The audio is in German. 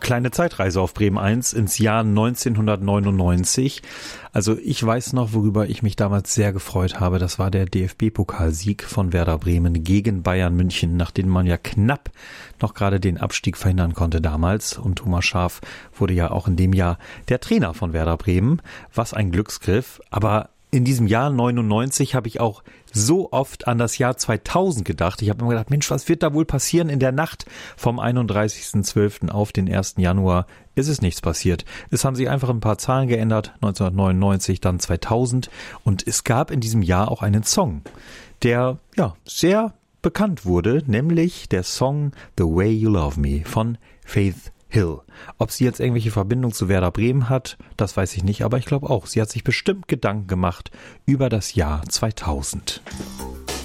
kleine Zeitreise auf Bremen 1 ins Jahr 1999. Also ich weiß noch, worüber ich mich damals sehr gefreut habe. Das war der DFB-Pokalsieg von Werder Bremen gegen Bayern München, nachdem man ja knapp noch gerade den Abstieg verhindern konnte damals. Und Thomas Schaaf wurde ja auch in dem Jahr der Trainer von Werder Bremen. Was ein Glücksgriff. Aber in diesem Jahr 99 habe ich auch so oft an das Jahr 2000 gedacht. Ich habe immer gedacht, Mensch, was wird da wohl passieren in der Nacht vom 31.12. auf den 1. Januar? Ist es nichts passiert. Es haben sich einfach ein paar Zahlen geändert, 1999, dann 2000. Und es gab in diesem Jahr auch einen Song, der ja sehr bekannt wurde, nämlich der Song The Way You Love Me von Faith Hill. Ob sie jetzt irgendwelche Verbindung zu Werder Bremen hat, das weiß ich nicht, aber ich glaube auch, sie hat sich bestimmt Gedanken gemacht über das Jahr 2000.